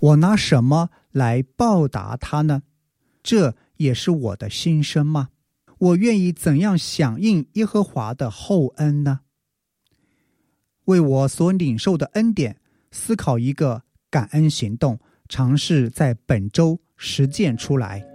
我拿什么来报答他呢？这也是我的心声吗？我愿意怎样响应耶和华的厚恩呢？为我所领受的恩典，思考一个感恩行动，尝试在本周实践出来。